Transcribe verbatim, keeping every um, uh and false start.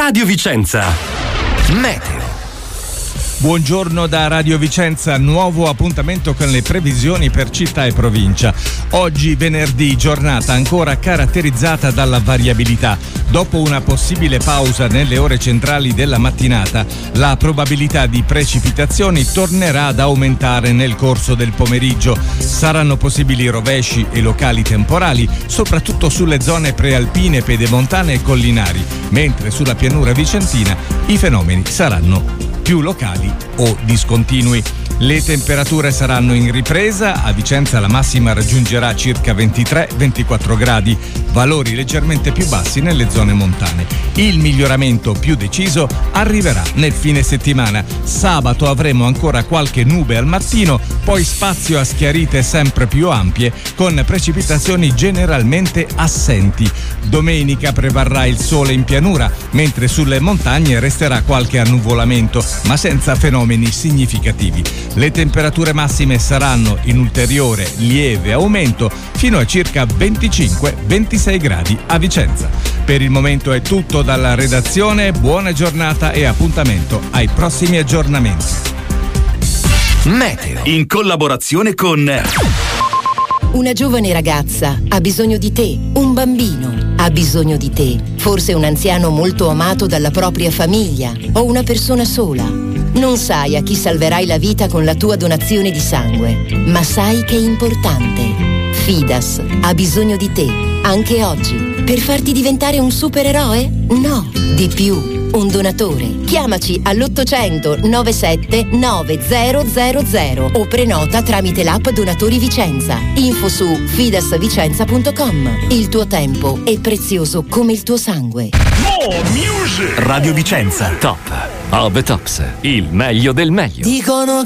Radio Vicenza. Meteo. Buongiorno da Radio Vicenza, nuovo appuntamento con le previsioni per città e provincia. Oggi venerdì, giornata ancora caratterizzata dalla variabilità. Dopo una possibile pausa nelle ore centrali della mattinata, la probabilità di precipitazioni tornerà ad aumentare nel corso del pomeriggio. Saranno possibili rovesci e locali temporali, soprattutto sulle zone prealpine, pedemontane e collinari, mentre sulla pianura vicentina i fenomeni saranno più locali o discontinui. Le temperature saranno in ripresa, a Vicenza la massima raggiungerà circa ventitré ventiquattro gradi, valori leggermente più bassi nelle zone montane. Il miglioramento più deciso arriverà nel fine settimana. Sabato avremo ancora qualche nube al mattino, poi spazio a schiarite sempre più ampie con precipitazioni generalmente assenti. Domenica prevarrà il sole in pianura, mentre sulle montagne resterà qualche annuvolamento, ma senza fenomeni significativi. Le temperature massime saranno in ulteriore lieve aumento fino a circa venticinque ventisei gradi a Vicenza. Per il momento è tutto dalla redazione, buona giornata e appuntamento ai prossimi aggiornamenti. Meteo in collaborazione con Una giovane ragazza ha bisogno di te, un bambino ha bisogno di te, forse un anziano molto amato dalla propria famiglia o una persona sola. Non sai a chi salverai la vita con la tua donazione di sangue, ma sai che è importante. Fidas ha bisogno di te, anche oggi, per farti diventare un supereroe? No, di più. Un donatore. Chiamaci all'ottocento novantasette novecento o prenota tramite l'app Donatori Vicenza. Info su fidasvicenza punto com. Il tuo tempo è prezioso come il tuo sangue. Radio Vicenza, top of the tops, il meglio del meglio. Dicono